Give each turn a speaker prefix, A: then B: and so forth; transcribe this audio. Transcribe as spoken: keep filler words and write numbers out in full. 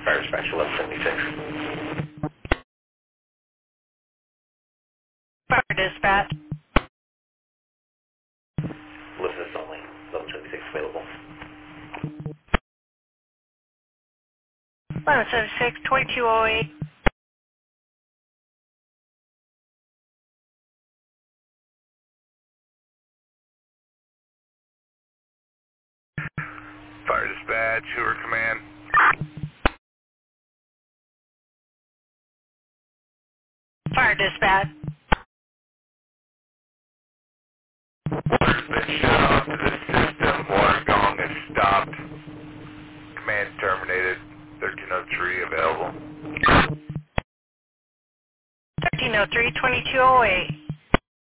A: Fire dispatch eleven seventy-six.
B: Fire dispatch.
A: Listeners only. eleven seventy-six available.
B: eleven seventy-six, twenty-two oh eight.
C: Fire dispatch, Hoover Command.
B: Fire dispatch.
C: Water's been shut off to the system. Water gong has stopped. Command terminated. thirteen oh three available.
B: thirteen oh three, twenty-two oh eight.